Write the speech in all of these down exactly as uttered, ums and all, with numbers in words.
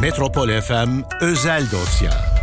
Metropol F M özel dosya.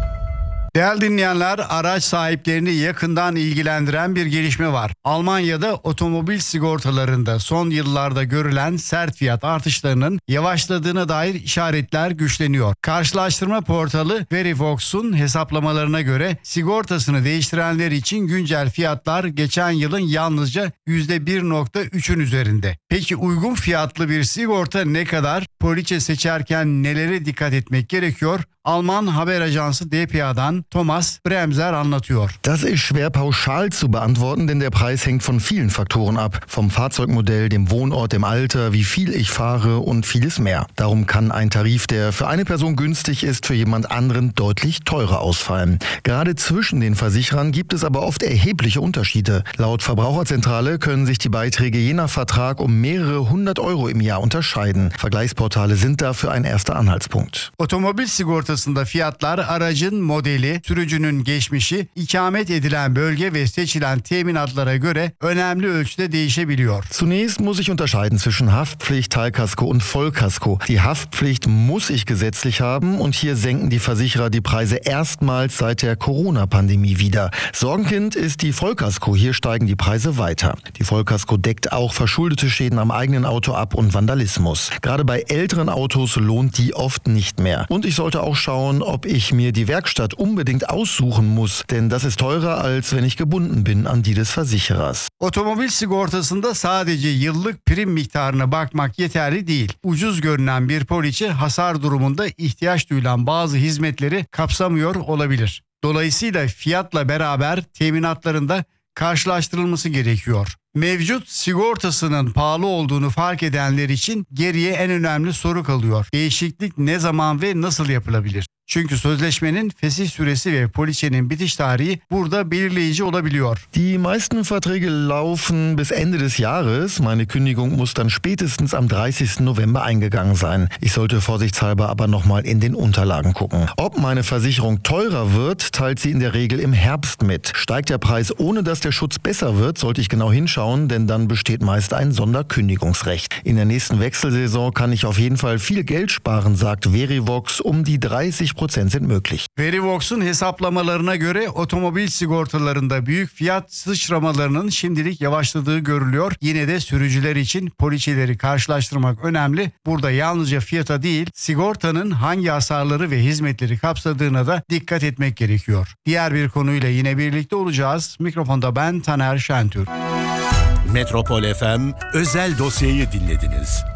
Değerli dinleyenler, araç sahiplerini yakından ilgilendiren bir gelişme var. Almanya'da otomobil sigortalarında son yıllarda görülen sert fiyat artışlarının yavaşladığına dair işaretler güçleniyor. Karşılaştırma portalı Verivox'un hesaplamalarına göre sigortasını değiştirenler için güncel fiyatlar geçen yılın yalnızca yüzde bir virgül üçün üzerinde. Peki uygun fiyatlı bir sigorta ne kadar? Poliçe seçerken nelere dikkat etmek gerekiyor? Alman haber ajansı D P A'dan Thomas Bremser anlatıyor. Das ist schwer pauschal zu beantworten, denn der Preis hängt von vielen Faktoren ab. Vom Fahrzeugmodell, dem Wohnort, dem Alter, wie viel ich fahre und vieles mehr. Darum kann ein Tarif, der für eine Person günstig ist, für jemand anderen deutlich teurer ausfallen. Gerade zwischen den Versicherern gibt es aber oft erhebliche Unterschiede. Laut Verbraucherzentrale können sich die Beiträge je nach Vertrag um mehrere hundert Euro im Jahr unterscheiden. Vergleichsportale sind dafür ein erster Anhaltspunkt. Otomobil sigortasında fiyatlar aracın modeli, sürücünün geçmişi, ikamet edilen bölge ve seçilen teminatlara göre önemli ölçüde değişebiliyor. Zunächst muss ich unterscheiden zwischen Haftpflicht, Teilkasko und Vollkasko. Die Haftpflicht muss ich gesetzlich haben und hier senken die Versicherer die Preise erstmals seit der Corona-Pandemie wieder. Sorgenkind ist die Vollkasko. Hier steigen die Preise weiter. Die Vollkasko deckt auch verschuldete Schäden am eigenen Auto ab und Vandalismus. Gerade bei älteren Autos lohnt die oft nicht mehr. Und ich sollte auch schauen, ob ich mir die Werkstatt unbedingt aussuchen muss, denn das ist teurer, als wenn ich gebunden bin an die des Versicherers. Otomobil sigortasında sadece yıllık prim miktarına bakmak yeterli değil. Ucuz görünen bir poliçe hasar durumunda ihtiyaç duyulan bazı hizmetleri kapsamıyor olabilir. Dolayısıyla fiyatla beraber teminatların da karşılaştırılması gerekiyor. Mevcut sigortasının pahalı olduğunu fark edenler için geriye en önemli soru kalıyor. Değişiklik ne zaman ve nasıl yapılabilir? Çünkü sözleşmenin fesih süresi ve poliçenin bitiş tarihi burada belirleyici olabiliyor. Die meisten Verträge laufen bis Ende des Jahres. Meine Kündigung muss dann spätestens am dreißigsten November eingegangen sein. Ich sollte vorsichtshalber aber nochmal in den Unterlagen gucken. Ob meine Versicherung teurer wird, teilt sie in der Regel im Herbst mit. Steigt der Preis, ohne dass der Schutz besser wird, sollte ich genau hinschauen, denn dann besteht meist ein Sonderkündigungsrecht. In der nächsten Wechselsaison kann ich auf jeden Fall viel Geld sparen, sagt Verivox. Um die dreißig Prozent sind möglich. Verivox'un hesaplamalarına göre otomobil sigortalarında büyük fiyat sıçramalarının şimdilik yavaşladığı görülüyor. Yine de sürücüler için poliçeleri karşılaştırmak önemli. Burada yalnızca fiyata değil, sigortanın hangi hasarları ve hizmetleri kapsadığına da dikkat etmek gerekiyor. Diğer bir konuyla yine birlikte olacağız. Mikrofonda ben Taner Şentürk. Metropol F M özel dosyayı dinlediniz.